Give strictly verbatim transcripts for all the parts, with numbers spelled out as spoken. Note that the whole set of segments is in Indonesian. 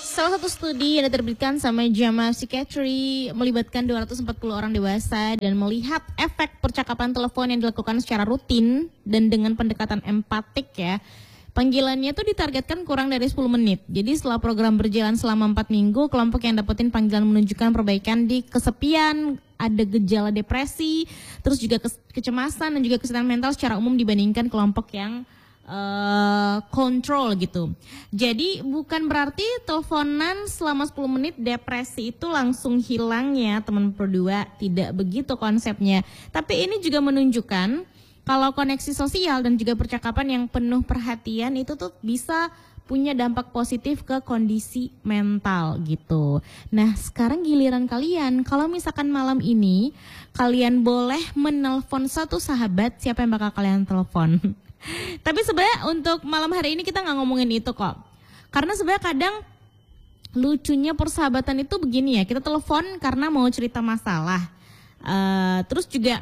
Salah satu studi yang diterbitkan sama JAMA Psychiatry melibatkan dua ratus empat puluh orang dewasa dan melihat efek percakapan telepon yang dilakukan secara rutin dan dengan pendekatan empatik ya. Panggilannya tuh ditargetkan kurang dari sepuluh menit. Jadi setelah program berjalan selama empat minggu, kelompok yang dapetin panggilan menunjukkan perbaikan di kesepian, ada gejala depresi, terus juga kecemasan dan juga kesehatan mental secara umum dibandingkan kelompok yang Uh, kontrol gitu. Jadi bukan berarti teleponan selama sepuluh menit depresi itu langsung hilang ya teman berdua, tidak begitu konsepnya. Tapi ini juga menunjukkan kalau koneksi sosial dan juga percakapan yang penuh perhatian itu tuh bisa punya dampak positif ke kondisi mental gitu. Nah sekarang giliran kalian, kalau misalkan malam ini kalian boleh menelpon satu sahabat, siapa yang bakal kalian telepon? Tapi sebenarnya untuk malam hari ini kita nggak ngomongin itu kok. Karena sebenarnya kadang lucunya persahabatan itu begini ya, kita telepon karena mau cerita masalah. Uh, terus juga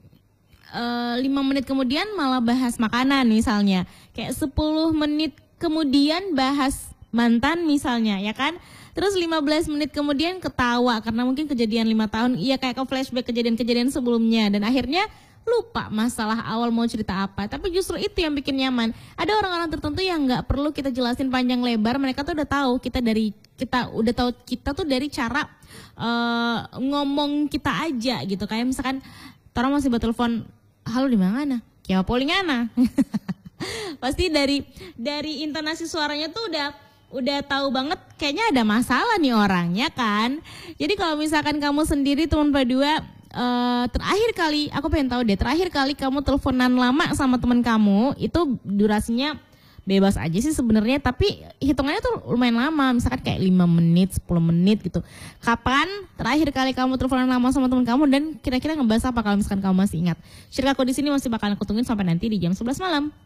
uh, lima menit kemudian malah bahas makanan misalnya. Kayak sepuluh menit kemudian bahas mantan misalnya ya kan. Terus lima belas menit kemudian ketawa karena mungkin kejadian lima tahun, iya kayak ke flashback kejadian-kejadian sebelumnya. Dan akhirnya lupa masalah awal mau cerita apa, tapi justru itu yang bikin nyaman. Ada orang-orang tertentu yang nggak perlu kita jelasin panjang lebar, mereka tuh udah tahu kita dari kita udah tahu kita tuh dari cara uh, ngomong kita aja gitu. Kayak misalkan orang masih buat telepon, halo di mana? Ya polingana. Pasti dari dari intonasi suaranya tuh udah udah tahu banget kayaknya ada masalah nih orangnya kan. Jadi kalau misalkan kamu sendiri teman berdua, Uh, terakhir kali, aku pengen tahu deh, terakhir kali kamu teleponan lama sama teman kamu, itu durasinya bebas aja sih sebenarnya, tapi hitungannya tuh lumayan lama, misalkan kayak lima menit, sepuluh menit gitu. Kapan terakhir kali kamu teleponan lama sama teman kamu dan kira-kira ngebahas apa kalau misalkan kamu masih ingat? Share aku di sini, masih bakal aku tungguin sampai nanti di jam sebelas malam.